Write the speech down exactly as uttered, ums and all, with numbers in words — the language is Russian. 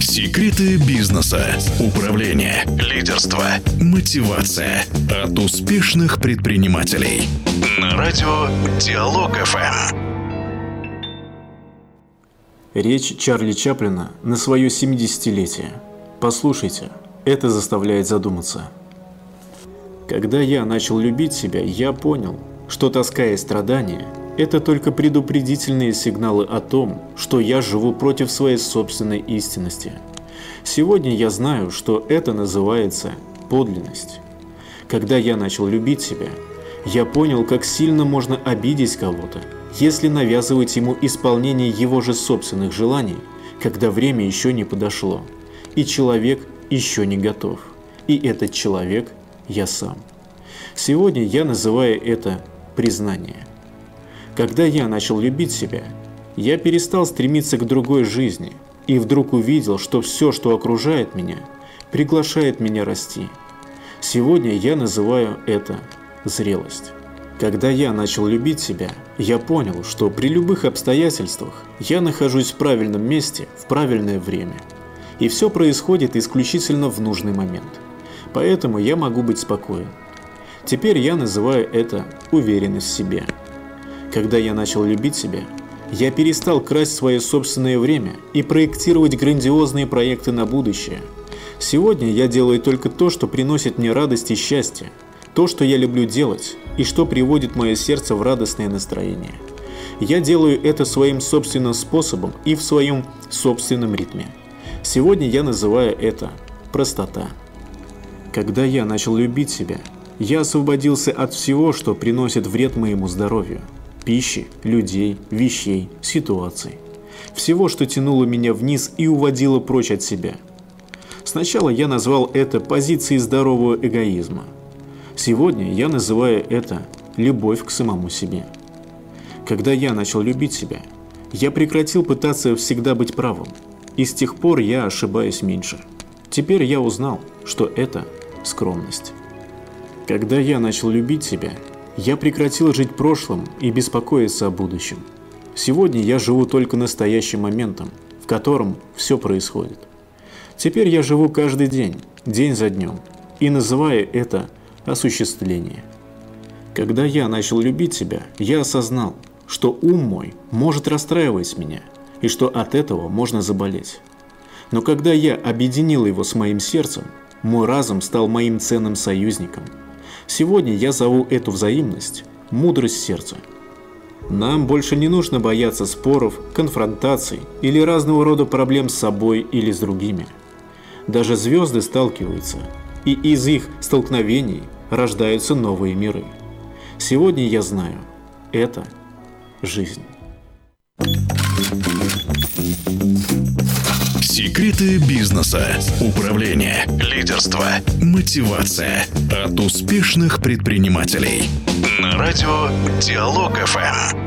Секреты бизнеса, управления, лидерства, мотивация от успешных предпринимателей. На радио Диалог эф эм. Речь Чарли Чаплина на свое семидесятилетие. Послушайте, это заставляет задуматься. Когда я начал любить себя, я понял, что тоска и страдания – это только предупредительные сигналы о том, что я живу против своей собственной истинности. Сегодня я знаю, что это называется подлинность. Когда я начал любить себя, я понял, как сильно можно обидеть кого-то, если навязывать ему исполнение его же собственных желаний, когда время еще не подошло, и человек еще не готов. И этот человек – я сам. Сегодня я называю это признание. Когда я начал любить себя, я перестал стремиться к другой жизни и вдруг увидел, что все, что окружает меня, приглашает меня расти. Сегодня я называю это зрелость. Когда я начал любить себя, я понял, что при любых обстоятельствах я нахожусь в правильном месте в правильное время. И все происходит исключительно в нужный момент. Поэтому я могу быть спокоен. Теперь я называю это уверенность в себе. Когда я начал любить себя, я перестал красть свое собственное время и проектировать грандиозные проекты на будущее. Сегодня я делаю только то, что приносит мне радость и счастье, то, что я люблю делать и что приводит мое сердце в радостное настроение. Я делаю это своим собственным способом и в своем собственном ритме. Сегодня я называю это простота. Когда я начал любить себя, я освободился от всего, что приносит вред моему здоровью. Пищи, людей, вещей, ситуаций. Всего, что тянуло меня вниз и уводило прочь от себя. Сначала я назвал это позицией здорового эгоизма. Сегодня я называю это любовь к самому себе. Когда я начал любить себя, я прекратил пытаться всегда быть правым. И с тех пор я ошибаюсь меньше. Теперь я узнал, что это скромность. Когда я начал любить себя, я прекратил жить прошлым и беспокоиться о будущем. Сегодня я живу только настоящим моментом, в котором все происходит. Теперь я живу каждый день, день за днем, и называю это осуществление. Когда я начал любить себя, я осознал, что ум мой может расстраивать меня, и что от этого можно заболеть. Но когда я объединил его с моим сердцем, мой разум стал моим ценным союзником. Сегодня я зову эту взаимность мудрость сердца. Нам больше не нужно бояться споров, конфронтаций или разного рода проблем с собой или с другими. Даже звезды сталкиваются, и из их столкновений рождаются новые миры. Сегодня я знаю, это жизнь. Секреты бизнеса, управления, лидерства, мотивация от успешных предпринимателей. На радио Диалог эф эм.